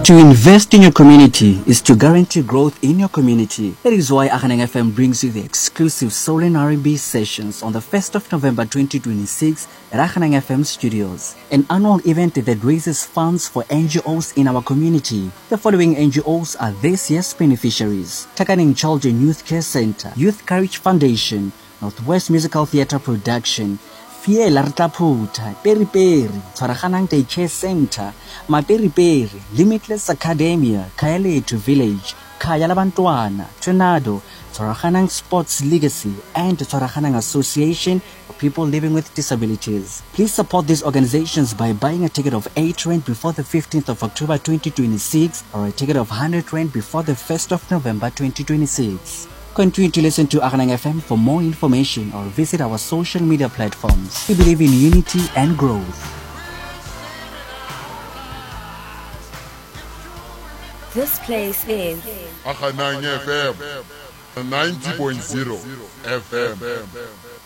To invest in your community is to guarantee growth in your community. That is why Aghaneng FM brings you the exclusive Soul and R&B sessions on the 1st of November 2026 at Aghaneng FM Studios, an annual event that raises funds for NGOs in our community. The following NGOs are this year's beneficiaries: Takaning Children Youth Care Center, Youth Courage Foundation, Northwest Musical Theatre Production, Fiela Rtaputa, Peri Peri, Tshwaraganang Daycare Center, Maperi Peri, Limitless Academia, Kaeletu Village, Kaya Labantwana, Tornado, Tshwaraganang Sports Legacy, and Tshwaraganang Association for People Living with Disabilities. Please support these organizations by buying a ticket of 8 Rand before the 15th of October 2026 or a ticket of 100 Rand before the 1st of November 2026. Continue to listen to Aghaneng FM for more information or visit our social media platforms. We believe in unity and growth. This place is Aghaneng FM 90.0 FM.